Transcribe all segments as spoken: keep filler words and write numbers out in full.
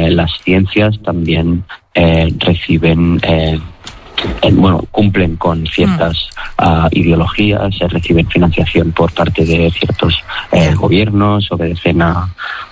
eh, las ciencias también eh, reciben... Eh, Eh, bueno, cumplen con ciertas uh, ideologías, eh, reciben financiación por parte de ciertos eh, gobiernos, obedecen a,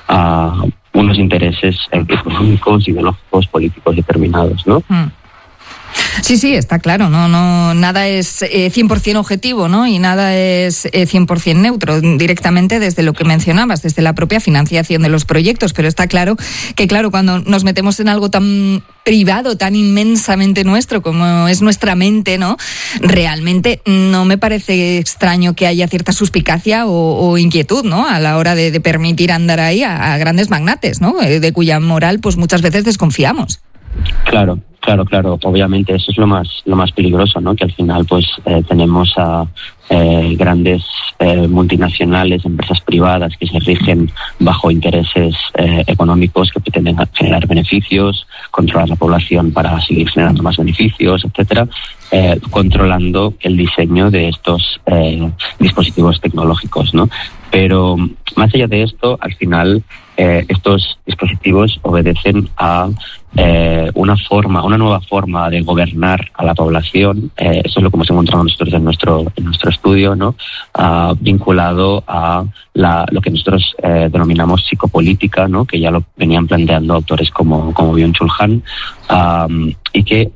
a unos intereses eh, económicos, ideológicos, políticos determinados, ¿no? Mm. Sí, sí, está claro, no, no, nada es eh, cien por ciento objetivo, ¿no? Y nada es eh, cien por ciento neutro, directamente desde lo que mencionabas, desde la propia financiación de los proyectos, pero está claro que, claro, cuando nos metemos en algo tan privado, tan inmensamente nuestro como es nuestra mente, ¿no? Realmente no me parece extraño que haya cierta suspicacia o, o inquietud, ¿no? A la hora de, de permitir andar ahí a, a grandes magnates, ¿no? De cuya moral, pues muchas veces desconfiamos. Claro, claro, claro. Obviamente eso es lo más, lo más peligroso, ¿no? Que al final, pues, eh, tenemos a eh, grandes eh, multinacionales, empresas privadas que se rigen bajo intereses eh, económicos que pretenden generar beneficios, controlar la población para seguir generando más beneficios, etcétera, eh, controlando el diseño de estos eh, dispositivos tecnológicos, ¿no? Pero más allá de esto, al final, eh, estos dispositivos obedecen a eh, una forma, una nueva forma de gobernar a la población. Eh, eso es lo que hemos encontrado nosotros en nuestro en nuestro estudio, ¿no? Uh, vinculado a la, lo que nosotros eh, denominamos psicopolítica, ¿no? Que ya lo venían planteando autores como como Byung-Chul Han, um, y que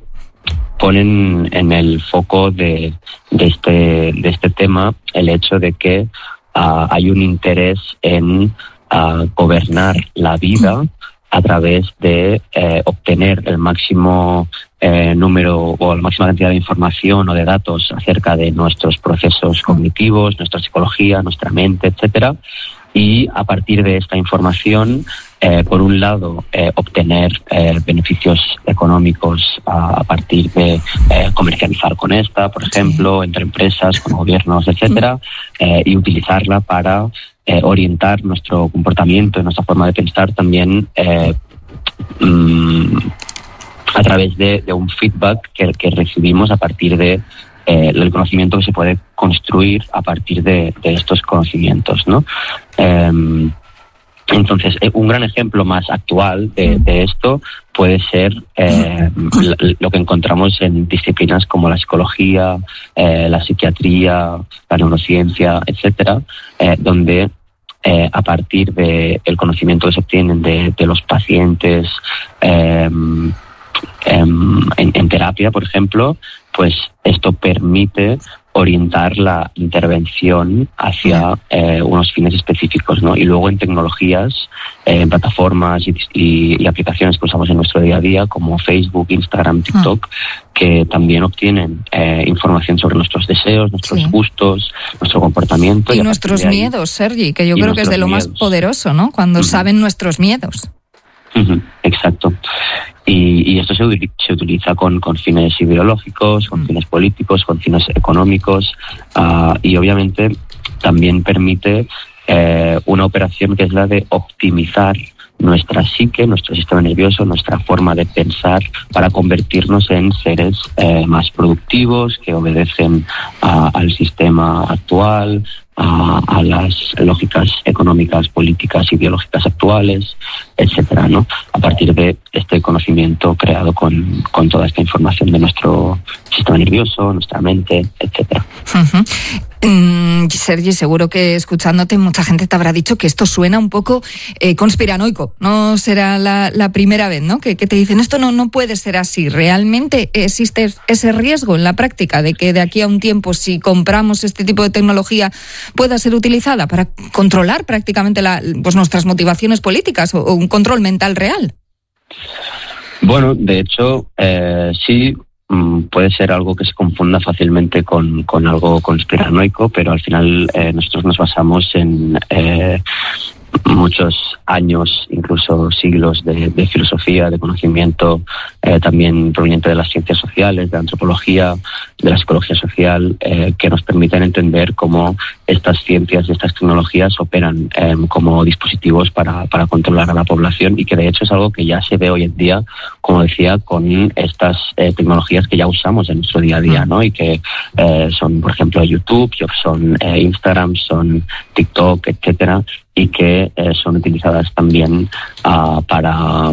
ponen en el foco de de este de este tema el hecho de que Uh, hay un interés en uh, gobernar la vida a través de eh, obtener el máximo eh, número o la máxima cantidad de información o de datos acerca de nuestros procesos cognitivos, nuestra psicología, nuestra mente, etcétera. Y a partir de esta información, eh, por un lado, eh, obtener eh, beneficios económicos a, a partir de eh, comercializar con esta, por ejemplo, entre empresas, con gobiernos, etcétera, eh, y utilizarla para eh, orientar nuestro comportamiento y nuestra forma de pensar también eh, mmm, a través de, de un feedback que, que recibimos a partir de Eh, el conocimiento que se puede construir a partir de, de estos conocimientos, ¿no? Eh, entonces, un gran ejemplo más actual de, de esto puede ser eh, lo que encontramos en disciplinas como la psicología, eh, la psiquiatría, la neurociencia, etcétera, eh, donde eh, a partir de el conocimiento que se obtienen de, de los pacientes eh, en, en terapia, por ejemplo, pues esto permite orientar la intervención hacia eh, unos fines específicos, ¿no? Y luego en tecnologías, eh, en plataformas y, y, y aplicaciones que usamos en nuestro día a día, como Facebook, Instagram, TikTok, que también obtienen eh, información sobre nuestros deseos, nuestros sí. gustos, nuestro comportamiento. Y, y nuestros miedos, Sergi, que yo creo que es de lo miedos. más poderoso, ¿no? Cuando uh-huh. saben nuestros miedos. Uh-huh. Exacto. Y, y esto se, se utiliza con, con fines ideológicos, con mm. fines políticos, con fines económicos, uh, y obviamente también permite eh, una operación que es la de optimizar nuestra psique, nuestro sistema nervioso, nuestra forma de pensar para convertirnos en seres eh, más productivos, que obedecen uh, al sistema actual, A, a las lógicas económicas, políticas, ideológicas actuales, etcétera, ¿no? A partir de este conocimiento creado con, con toda esta información de nuestro sistema nervioso, nuestra mente, etcétera. Uh-huh. Mm, Sergi, seguro que escuchándote mucha gente te habrá dicho que esto suena un poco eh, conspiranoico. No será la, la primera vez, ¿no? Que, que te dicen esto no, no puede ser así. ¿Realmente existe ese riesgo en la práctica de que de aquí a un tiempo, si compramos este tipo de tecnología, pueda ser utilizada para controlar prácticamente la, pues nuestras motivaciones políticas o, o un control mental real? Bueno, de hecho, eh, sí. Puede ser algo que se confunda fácilmente con, con algo conspiranoico, pero al final eh, nosotros nos basamos en eh, muchos años, incluso siglos de, de filosofía, de conocimiento, eh, también proveniente de las ciencias sociales, de la antropología, de la psicología social, eh, que nos permiten entender cómo estas ciencias y estas tecnologías operan eh, como dispositivos para, para controlar a la población, y que de hecho es algo que ya se ve hoy en día, como decía, con estas eh, tecnologías que ya usamos en nuestro día a día, ¿no? Y que eh, son, por ejemplo, YouTube, son eh, Instagram, son TikTok, etcétera, y que eh, son utilizadas también uh, para